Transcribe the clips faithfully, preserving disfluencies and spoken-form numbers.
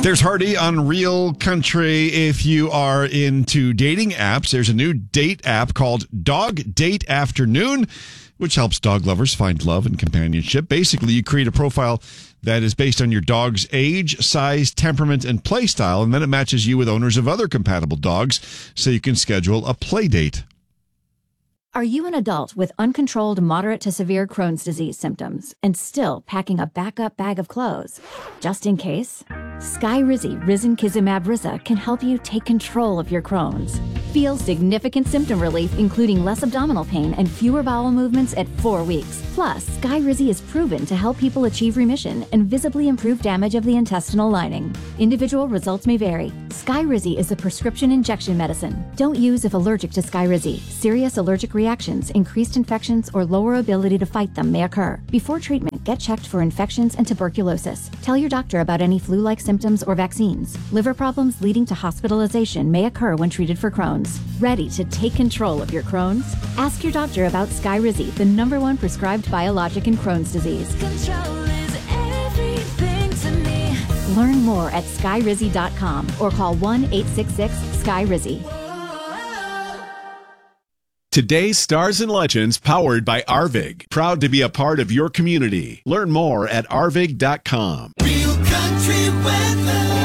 There's Hardy on Real Country. If you are into dating apps, there's a new date app called Dog Date Afternoon, which helps dog lovers find love and companionship. Basically, you create a profile that is based on your dog's age, size, temperament, and play style, and then it matches you with owners of other compatible dogs so you can schedule a play date. Are you an adult with uncontrolled moderate to severe Crohn's disease symptoms and still packing a backup bag of clothes? Just in case, Skyrizi Risankizumab Riza can help you take control of your Crohn's. Feel significant symptom relief, including less abdominal pain and fewer bowel movements at four weeks. Plus, Skyrizi is proven to help people achieve remission and visibly improve damage of the intestinal lining. Individual results may vary. Skyrizi is a prescription injection medicine. Don't use if allergic to Skyrizi. Serious allergic reactions, increased infections, or lower ability to fight them may occur. Before treatment, get checked for infections and tuberculosis. Tell your doctor about any flu-like symptoms or vaccines. Liver problems leading to hospitalization may occur when treated for Crohn's. Ready to take control of your Crohn's? Ask your doctor about Skyrizi, the number one prescribed biologic in Crohn's disease. Control is everything to me. Learn more at skyrizi dot com or call one eight six six Skyrizi. Today's Stars and Legends, powered by Arvig. Proud to be a part of your community. Learn more at arvig dot com. Real country weather.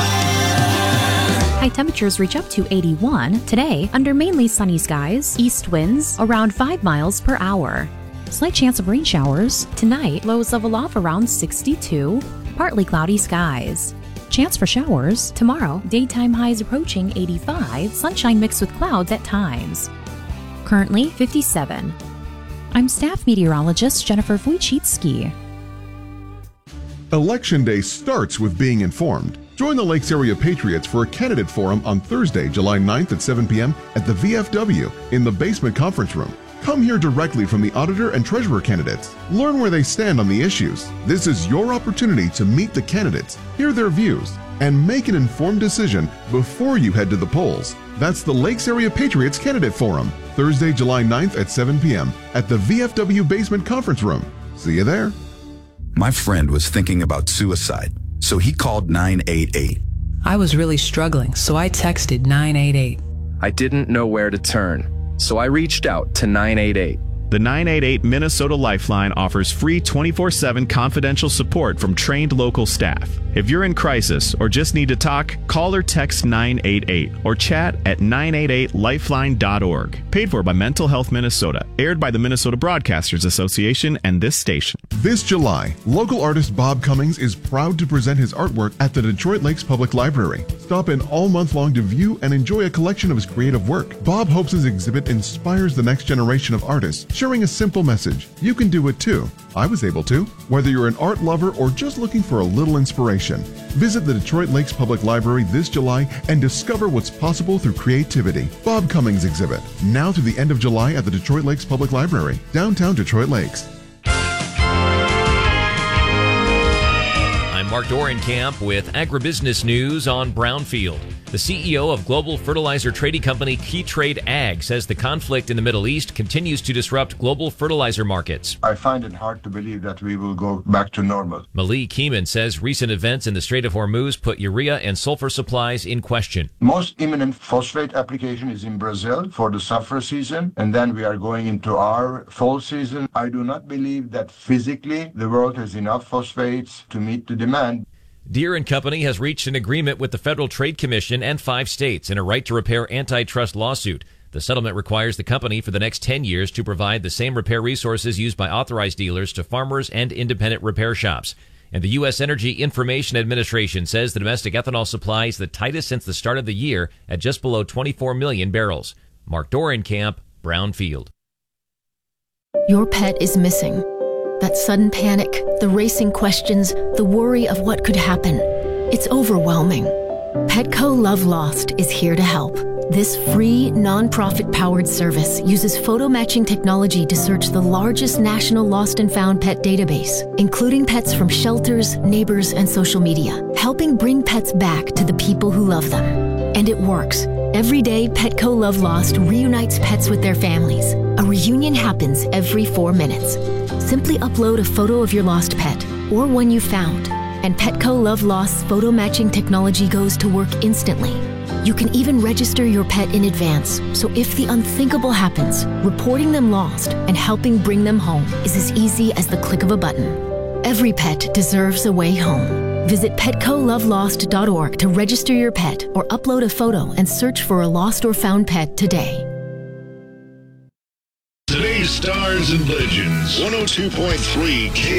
High temperatures reach up to eighty-one. Today, under mainly sunny skies, east winds around five miles per hour. Slight chance of rain showers. Tonight, lows level off around sixty-two. Partly cloudy skies. Chance for showers. Tomorrow, daytime highs approaching eighty-five. Sunshine mixed with clouds at times. Currently fifty-seven. I'm staff meteorologist Jennifer Wojcicki. Election day starts with being informed. Join the Lakes Area Patriots for a candidate forum on Thursday, July ninth at seven p.m. at the V F W in the basement conference room. Come hear directly from the auditor and treasurer candidates. Learn where they stand on the issues. This is your opportunity to meet the candidates, hear their views, and make an informed decision before you head to the polls. That's the Lakes Area Patriots Candidate Forum, Thursday, July ninth at seven p.m. at the V F W basement conference room. See you there. My friend was thinking about suicide, so he called nine eight eight. I was really struggling, so I texted nine eight eight. I didn't know where to turn, so I reached out to nine eight eight. The nine eight eight Minnesota Lifeline offers free twenty-four seven confidential support from trained local staff. If you're in crisis or just need to talk, call or text nine eight eight or chat at nine eight eight lifeline dot org. Paid for by Mental Health Minnesota. Aired by the Minnesota Broadcasters Association and this station. This July, local artist Bob Cummings is proud to present his artwork at the Detroit Lakes Public Library. Stop in all month long to view and enjoy a collection of his creative work. Bob hopes his exhibit inspires the next generation of artists, sharing a simple message. You can do it too. I was able to. Whether you're an art lover or just looking for a little inspiration, visit the Detroit Lakes Public Library this July and discover what's possible through creativity. Bob Cummings exhibit, now through the end of July at the Detroit Lakes Public Library, downtown Detroit Lakes. I'm Mark Dorenkamp with Agribusiness News on Brownfield. The C E O of global fertilizer trading company Keytrade Ag says the conflict in the Middle East continues to disrupt global fertilizer markets. I find it hard to believe that we will go back to normal. Malik Keeman says recent events in the Strait of Hormuz put urea and sulfur supplies in question. Most imminent phosphate application is in Brazil for the sulfur season, and then we are going into our fall season. I do not believe that physically the world has enough phosphates to meet the demand. Deere and Company has reached an agreement with the Federal Trade Commission and five states in a right-to-repair antitrust lawsuit. The settlement requires the company for the next ten years to provide the same repair resources used by authorized dealers to farmers and independent repair shops. And the U S Energy Information Administration says the domestic ethanol supply is the tightest since the start of the year at just below twenty-four million barrels. Mark Dorenkamp, Brownfield. Your pet is missing. That sudden panic, the racing questions, the worry of what could happen. It's overwhelming. Petco Love Lost is here to help. This free, non-profit-powered service uses photo matching technology to search the largest national lost and found pet database, including pets from shelters, neighbors, and social media, helping bring pets back to the people who love them. And it works. Every day, Petco Love Lost reunites pets with their families. A reunion happens every four minutes. Simply upload a photo of your lost pet or one you found. And Petco Love Lost's photo matching technology goes to work instantly. You can even register your pet in advance, so if the unthinkable happens, reporting them lost and helping bring them home is as easy as the click of a button. Every pet deserves a way home. Visit petco love lost dot org to register your pet or upload a photo and search for a lost or found pet today. Today's Stars and Legends, one oh two point three K